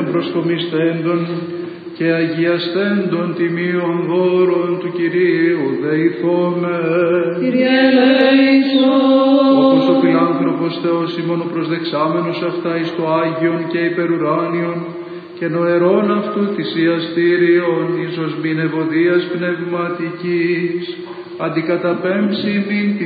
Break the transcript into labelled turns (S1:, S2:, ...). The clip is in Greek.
S1: προσκομιστέντων και αγιαστέντων τιμίων δώρων του Κυρίου δεηθώμε.
S2: Κύριε ελέησον.
S1: Όπως ο φιλάνθρωπος Θεός ημών ο προσδεξάμενος αυτά εις το Άγιον και υπερουράνιον και νοερών αυτού θυσιαστήριον εις οσμήν ευωδίας πνευματικής αντικαταπέμψει μην τη